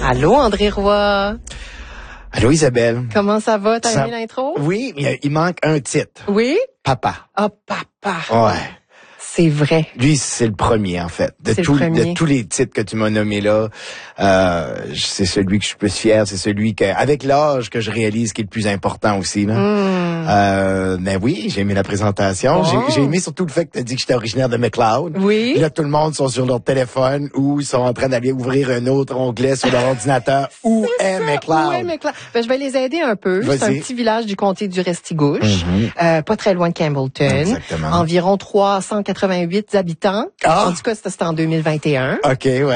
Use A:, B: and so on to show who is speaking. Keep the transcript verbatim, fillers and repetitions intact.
A: Allô, André Roy.
B: Allô, Isabelle.
A: Comment ça va? T'as
B: Ça...
A: aimé l'intro?
B: Oui, mais il manque un titre.
A: Oui?
B: Papa.
A: Ah, oh, papa.
B: Ouais.
A: C'est vrai.
B: Lui, c'est le premier, en fait. De, tout, de tous les titres que tu m'as nommés là, euh, c'est celui que je suis plus fier. C'est celui que, avec l'âge, que je réalise qui est le plus important aussi. Là.
A: Mm.
B: Euh, mais oui, j'ai aimé la présentation.
A: Bon.
B: J'ai, j'ai aimé surtout le fait que tu as dit que j'étais originaire de McLeod.
A: Oui.
B: Et là, tout le monde sont sur leur téléphone ou ils sont en train d'aller ouvrir un autre onglet sur leur ordinateur. Où est McLeod?
A: Où est McLeod? Ben, je vais les aider un peu.
B: Vas-y.
A: C'est un petit village du comté du Restigouche,
B: Mm-hmm.
A: euh, pas très loin de Campbellton.
B: Exactement.
A: Environ trois cent quatre-vingt-huit habitants.
B: Ah.
A: En tout cas, c'était en deux mille vingt et un.
B: OK, ouais.